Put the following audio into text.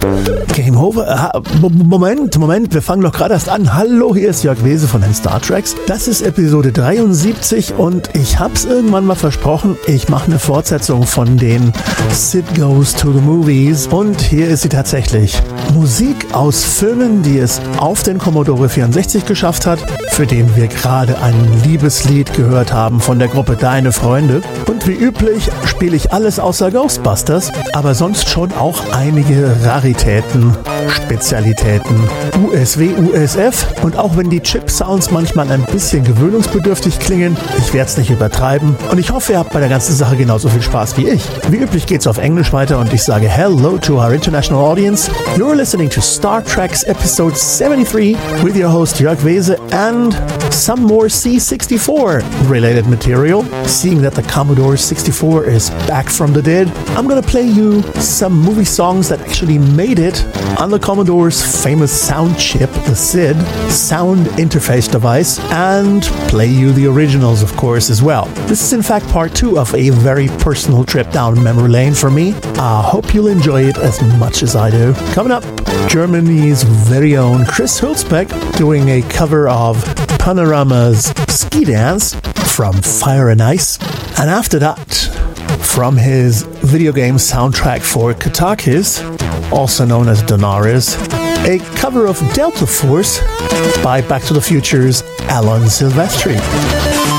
Game Over? Moment, wir fangen doch gerade erst an. Hallo, hier ist Jörg Wese von den Star Treks. Das ist Episode 73 und ich hab's irgendwann mal versprochen, ich mache eine Fortsetzung von den Sid Goes to the Movies und hier ist sie tatsächlich. Musik aus Filmen, die es auf den Commodore 64 geschafft hat, für den wir gerade ein Liebeslied gehört haben von der Gruppe Deine Freunde. Und wie üblich spiele ich alles außer Ghostbusters, aber sonst schon auch einige Raritäten, Spezialitäten, USW, USF und auch wenn die Chip-Sounds manchmal ein bisschen gewöhnungsbedürftig klingen, ich werde es nicht übertreiben und ich hoffe, ihr habt bei der ganzen Sache genauso viel Spaß wie ich. Wie üblich geht's auf Englisch weiter und ich sage Hello to our international audience. You're listening to Star Trek's episode 73 with your host Jörg Wese and some more C64 related material. Seeing that the Commodore 64 is back from the dead, I'm gonna play you some movie songs that actually made it on the Commodore's famous sound chip, the SID, sound interface device, and play you the originals, of course, as well. This is in fact part 2 of a very personal trip down memory lane for me. I hope you'll enjoy it as much as I do. Coming up, Germany's very own Chris Hülsbeck doing a cover of Panorama's Ski Dance from Fire and Ice. And after that, from his video game soundtrack for Katakis, also known as Donaris, a cover of Delta Force by Back to the Future's Alan Silvestri.